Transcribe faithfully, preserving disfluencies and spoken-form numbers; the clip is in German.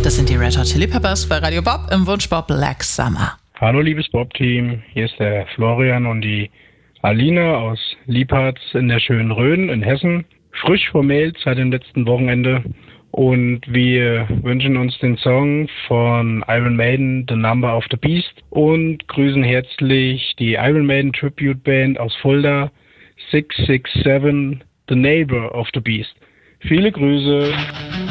Das sind die Red Hot Chili Peppers bei Radio Bob im Wunschbob Black Summer. Hallo liebes Bob-Team, hier ist der Florian und die Alina aus Liepharz in der schönen Rhön in Hessen. Frisch vermählt seit dem letzten Wochenende und wir wünschen uns den Song von Iron Maiden, The Number of the Beast, und grüßen herzlich die Iron Maiden Tribute Band aus Fulda, six six seven, The Neighbor of the Beast. Viele Grüße.